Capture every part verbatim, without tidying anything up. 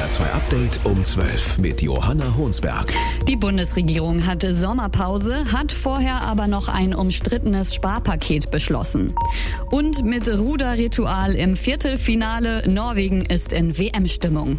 R zwei Update um zwölf mit Johanna Honsberg. Die Bundesregierung hatte Sommerpause, hat vorher aber noch ein umstrittenes Sparpaket beschlossen. Und mit Ruderritual im Viertelfinale, Norwegen ist in W M-Stimmung.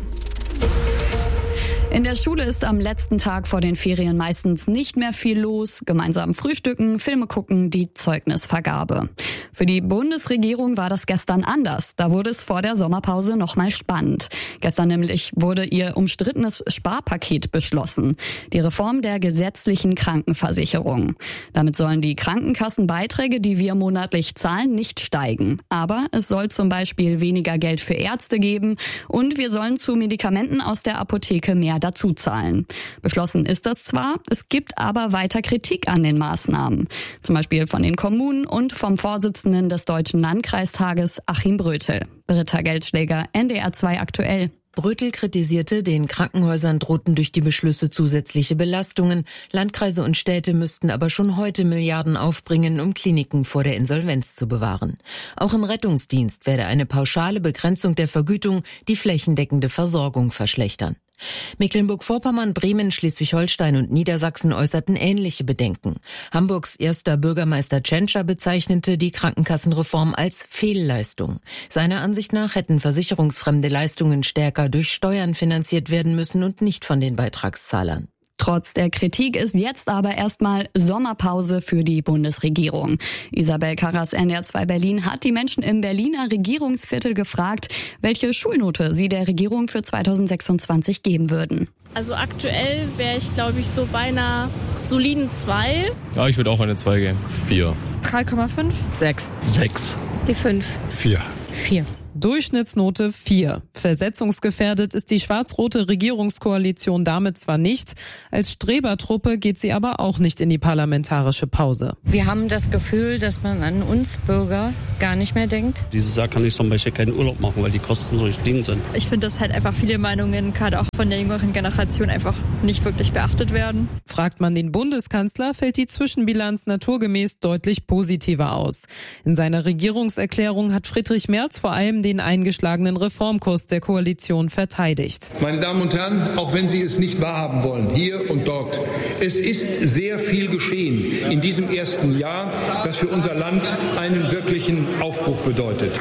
In der Schule ist am letzten Tag vor den Ferien meistens nicht mehr viel los. Gemeinsam frühstücken, Filme gucken, die Zeugnisvergabe. Für die Bundesregierung war das gestern anders. Da wurde es vor der Sommerpause nochmal spannend. Gestern nämlich wurde ihr umstrittenes Sparpaket beschlossen. Die Reform der gesetzlichen Krankenversicherung. Damit sollen die Krankenkassenbeiträge, die wir monatlich zahlen, nicht steigen. Aber es soll zum Beispiel weniger Geld für Ärzte geben und wir sollen zu Medikamenten aus der Apotheke mehr dazu zahlen. Beschlossen ist das zwar, es gibt aber weiter Kritik an den Maßnahmen. Zum Beispiel von den Kommunen und vom Vorsitzenden des Deutschen Landkreistages Achim Brötel. Britta Geldschläger, N D R zwei aktuell. Brötel kritisierte, den Krankenhäusern drohten durch die Beschlüsse zusätzliche Belastungen. Landkreise und Städte müssten aber schon heute Milliarden aufbringen, um Kliniken vor der Insolvenz zu bewahren. Auch im Rettungsdienst werde eine pauschale Begrenzung der Vergütung die flächendeckende Versorgung verschlechtern. Mecklenburg-Vorpommern, Bremen, Schleswig-Holstein und Niedersachsen äußerten ähnliche Bedenken. Hamburgs erster Bürgermeister Tschentscher bezeichnete die Krankenkassenreform als Fehlleistung. Seiner Ansicht nach hätten versicherungsfremde Leistungen stärker durch Steuern finanziert werden müssen und nicht von den Beitragszahlern. Trotz der Kritik ist jetzt aber erstmal Sommerpause für die Bundesregierung. Isabel Karras, N D R zwei Berlin, hat die Menschen im Berliner Regierungsviertel gefragt, welche Schulnote sie der Regierung für zweitausendsechsundzwanzig geben würden. Also aktuell wäre ich, glaube ich, so bei einer soliden zwei. Ja, ich würde auch eine zwei geben. vier. drei Komma fünf. sechs. sechs. Die fünf. vier. vier. Durchschnittsnote vier. Versetzungsgefährdet ist die schwarz-rote Regierungskoalition damit zwar nicht, als Strebertruppe geht sie aber auch nicht in die parlamentarische Pause. Wir haben das Gefühl, dass man an uns Bürger gar nicht mehr denkt. Dieses Jahr kann ich zum Beispiel keinen Urlaub machen, weil die Kosten so gestiegen sind. Ich finde, dass halt einfach viele Meinungen, gerade auch von der jüngeren Generation, einfach nicht wirklich beachtet werden. Fragt man den Bundeskanzler, fällt die Zwischenbilanz naturgemäß deutlich positiver aus. In seiner Regierungserklärung hat Friedrich Merz vor allem den eingeschlagenen Reformkurs der Koalition verteidigt. Meine Damen und Herren, auch wenn Sie es nicht wahrhaben wollen, hier und dort, es ist sehr viel geschehen in diesem ersten Jahr, das für unser Land einen wirklichen Aufbruch bedeutet.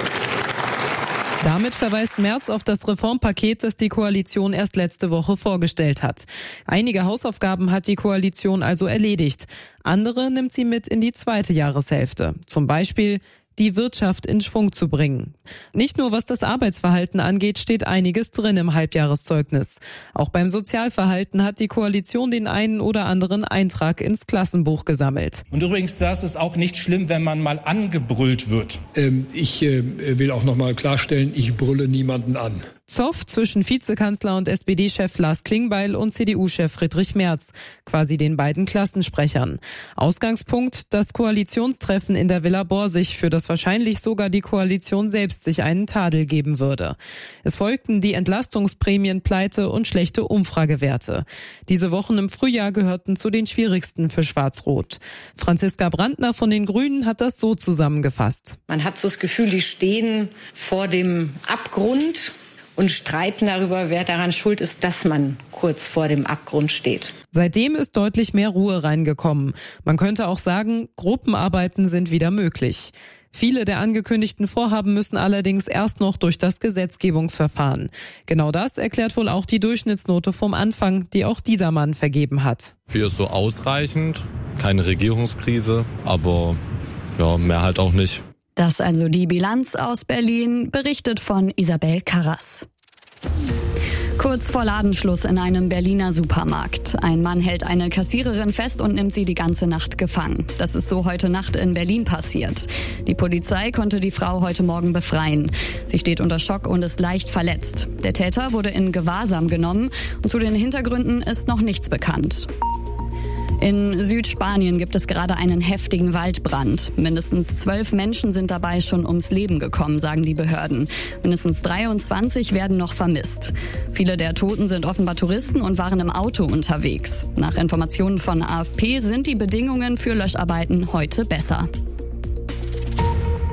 Damit verweist Merz auf das Reformpaket, das die Koalition erst letzte Woche vorgestellt hat. Einige Hausaufgaben hat die Koalition also erledigt. Andere nimmt sie mit in die zweite Jahreshälfte. Zum Beispiel die Wirtschaft in Schwung zu bringen. Nicht nur was das Arbeitsverhalten angeht, steht einiges drin im Halbjahreszeugnis. Auch beim Sozialverhalten hat die Koalition den einen oder anderen Eintrag ins Klassenbuch gesammelt. Und übrigens, das ist auch nicht schlimm, wenn man mal angebrüllt wird. Ähm, ich äh, will auch noch mal klarstellen, ich brülle niemanden an. Zoff zwischen Vizekanzler und S P D-Chef Lars Klingbeil und C D U-Chef Friedrich Merz, quasi den beiden Klassensprechern. Ausgangspunkt, das Koalitionstreffen in der Villa Borsig, für das wahrscheinlich sogar die Koalition selbst sich einen Tadel geben würde. Es folgten die Entlastungsprämienpleite und schlechte Umfragewerte. Diese Wochen im Frühjahr gehörten zu den schwierigsten für Schwarz-Rot. Franziska Brandner von den Grünen hat das so zusammengefasst. Man hat so das Gefühl, die stehen vor dem Abgrund und streiten darüber, wer daran schuld ist, dass man kurz vor dem Abgrund steht. Seitdem ist deutlich mehr Ruhe reingekommen. Man könnte auch sagen, Gruppenarbeiten sind wieder möglich. Viele der angekündigten Vorhaben müssen allerdings erst noch durch das Gesetzgebungsverfahren. Genau das erklärt wohl auch die Durchschnittsnote vom Anfang, die auch dieser Mann vergeben hat. vier ist so ausreichend, keine Regierungskrise, aber ja, mehr halt auch nicht. Das also die Bilanz aus Berlin, berichtet von Isabel Karras. Kurz vor Ladenschluss in einem Berliner Supermarkt. Ein Mann hält eine Kassiererin fest und nimmt sie die ganze Nacht gefangen. Das ist so heute Nacht in Berlin passiert. Die Polizei konnte die Frau heute Morgen befreien. Sie steht unter Schock und ist leicht verletzt. Der Täter wurde in Gewahrsam genommen und zu den Hintergründen ist noch nichts bekannt. In Südspanien gibt es gerade einen heftigen Waldbrand. Mindestens zwölf Menschen sind dabei schon ums Leben gekommen, sagen die Behörden. Mindestens dreiundzwanzig werden noch vermisst. Viele der Toten sind offenbar Touristen und waren im Auto unterwegs. Nach Informationen von A F P sind die Bedingungen für Löscharbeiten heute besser.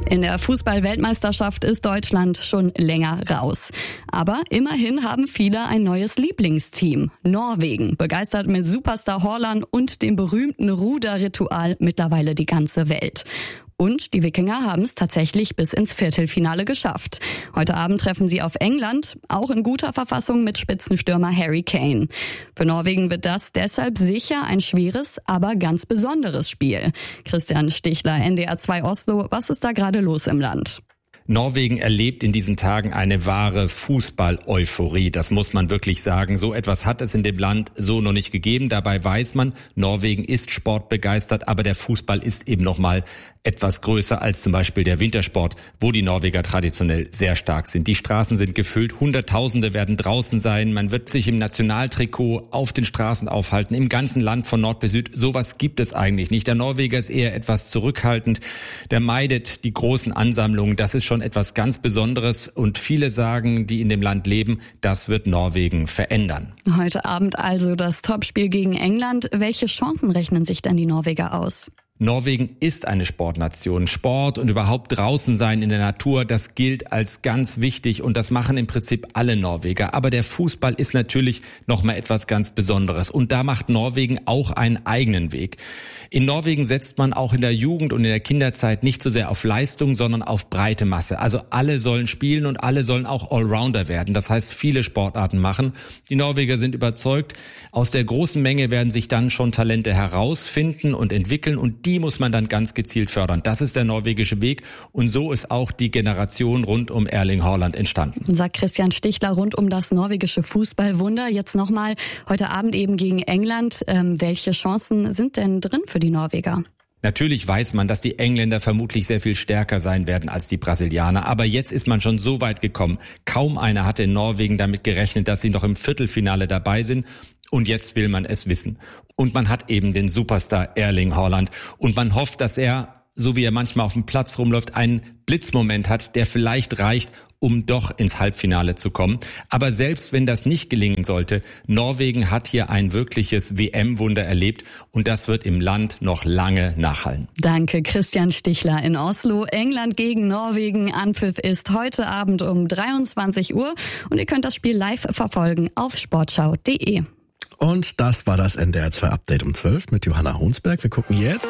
In der Fußball-Weltmeisterschaft ist Deutschland schon länger raus. Aber immerhin haben viele ein neues Lieblingsteam. Norwegen begeistert mit Superstar Haaland und dem berühmten Ruderritual mittlerweile die ganze Welt. Und die Wikinger haben es tatsächlich bis ins Viertelfinale geschafft. Heute Abend treffen sie auf England, auch in guter Verfassung mit Spitzenstürmer Harry Kane. Für Norwegen wird das deshalb sicher ein schweres, aber ganz besonderes Spiel. Christian Stichler, N D R zwei Oslo, was ist da gerade los im Land? Norwegen erlebt in diesen Tagen eine wahre Fußball-Euphorie. Das muss man wirklich sagen. So etwas hat es in dem Land so noch nicht gegeben. Dabei weiß man, Norwegen ist sportbegeistert, aber der Fußball ist eben noch mal etwas größer als zum Beispiel der Wintersport, wo die Norweger traditionell sehr stark sind. Die Straßen sind gefüllt, Hunderttausende werden draußen sein. Man wird sich im Nationaltrikot auf den Straßen aufhalten, im ganzen Land von Nord bis Süd. Sowas gibt es eigentlich nicht. Der Norweger ist eher etwas zurückhaltend. Der meidet die großen Ansammlungen. Das ist schon etwas ganz Besonderes. Und viele sagen, die in dem Land leben, das wird Norwegen verändern. Heute Abend also das Topspiel gegen England. Welche Chancen rechnen sich denn die Norweger aus? Norwegen ist eine Sportnation. Sport und überhaupt draußen sein in der Natur, das gilt als ganz wichtig und das machen im Prinzip alle Norweger. Aber der Fußball ist natürlich noch mal etwas ganz Besonderes und da macht Norwegen auch einen eigenen Weg. In Norwegen setzt man auch in der Jugend und in der Kinderzeit nicht so sehr auf Leistung, sondern auf breite Masse. Also alle sollen spielen und alle sollen auch Allrounder werden. Das heißt, viele Sportarten machen. Die Norweger sind überzeugt, aus der großen Menge werden sich dann schon Talente herausfinden und entwickeln und die muss man dann ganz gezielt fördern. Das ist der norwegische Weg und so ist auch die Generation rund um Erling Haaland entstanden. Sagt Christian Stichler rund um das norwegische Fußballwunder. Jetzt nochmal heute Abend eben gegen England. Ähm, welche Chancen sind denn drin für die Norweger? Natürlich weiß man, dass die Engländer vermutlich sehr viel stärker sein werden als die Brasilianer. Aber jetzt ist man schon so weit gekommen. Kaum einer hatte in Norwegen damit gerechnet, dass sie noch im Viertelfinale dabei sind. Und jetzt will man es wissen. Und man hat eben den Superstar Erling Haaland. Und man hofft, dass er, so wie er manchmal auf dem Platz rumläuft, einen Blitzmoment hat, der vielleicht reicht, um doch ins Halbfinale zu kommen. Aber selbst wenn das nicht gelingen sollte, Norwegen hat hier ein wirkliches W M-Wunder erlebt und das wird im Land noch lange nachhallen. Danke, Christian Stichler in Oslo. England gegen Norwegen. Anpfiff ist heute Abend um dreiundzwanzig Uhr und ihr könnt das Spiel live verfolgen auf sportschau punkt de. Und das war das N D R zwei Update um zwölf mit Johanna Honsberg. Wir gucken jetzt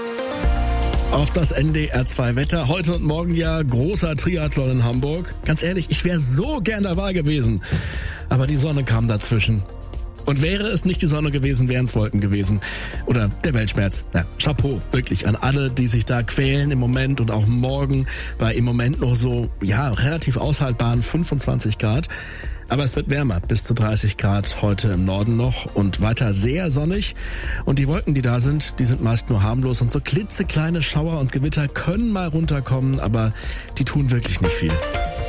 auf das N D R zwei Wetter. Heute und morgen ja großer Triathlon in Hamburg. Ganz ehrlich, ich wäre so gern dabei gewesen. Aber die Sonne kam dazwischen. Und wäre es nicht die Sonne gewesen, wären es Wolken gewesen. Oder der Weltschmerz. Ja, Chapeau, wirklich an alle, die sich da quälen im Moment und auch morgen bei im Moment noch so, ja, relativ aushaltbaren fünfundzwanzig Grad. Aber es wird wärmer, bis zu dreißig Grad heute im Norden noch und weiter sehr sonnig. Und die Wolken, die da sind, die sind meist nur harmlos und so klitzekleine Schauer und Gewitter können mal runterkommen, aber die tun wirklich nicht viel.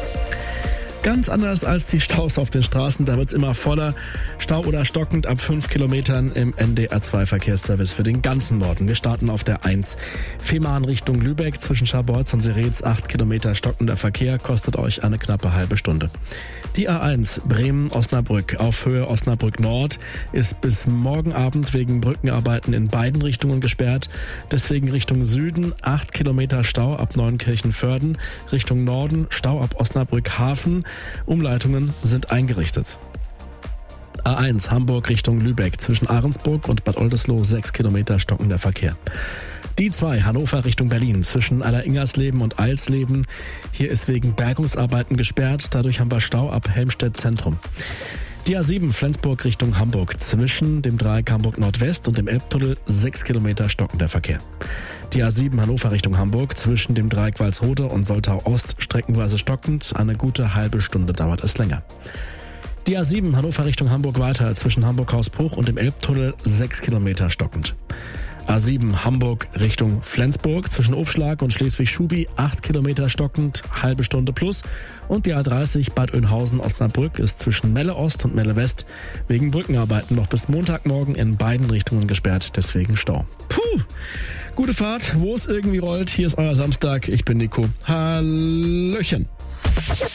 Ganz anders als die Staus auf den Straßen, da wird's immer voller. Stau oder stockend ab fünf Kilometern im N D R zwei Verkehrsservice für den ganzen Norden. Wir starten auf der eins. Fehmarn Richtung Lübeck zwischen Scharbeutz und Seretz, acht Kilometer stockender Verkehr, kostet euch eine knappe halbe Stunde. Die A eins Bremen-Osnabrück auf Höhe Osnabrück Nord ist bis morgen Abend wegen Brückenarbeiten in beiden Richtungen gesperrt. Deswegen Richtung Süden acht Kilometer Stau ab Neunkirchen-Vörden, Richtung Norden Stau ab Osnabrück Hafen. Umleitungen sind eingerichtet. A eins Hamburg Richtung Lübeck zwischen Ahrensburg und Bad Oldesloe sechs Kilometer stockender Verkehr. Die zwei Hannover Richtung Berlin zwischen Alleringersleben und Eilsleben. Hier ist wegen Bergungsarbeiten gesperrt. Dadurch haben wir Stau ab Helmstedt Zentrum. Die A sieben Flensburg Richtung Hamburg zwischen dem Dreieck Hamburg Nordwest und dem Elbtunnel sechs Kilometer stockender Verkehr. Die A sieben Hannover Richtung Hamburg zwischen dem Dreieck Walsrode und Soltau Ost streckenweise stockend. Eine gute halbe Stunde dauert es länger. Die A sieben Hannover Richtung Hamburg weiter zwischen Hamburg-Hausbruch und dem Elbtunnel sechs Kilometer stockend. A sieben Hamburg Richtung Flensburg zwischen Aufschlag und Schleswig-Schubi acht Kilometer stockend, halbe Stunde plus. Und die A dreißig Bad Oeynhausen-Osnabrück ist zwischen Melle Ost und Melle West wegen Brückenarbeiten noch bis Montagmorgen in beiden Richtungen gesperrt, deswegen Stau. Puh, gute Fahrt, wo es irgendwie rollt. Hier ist euer Samstag, ich bin Nico. Hallöchen.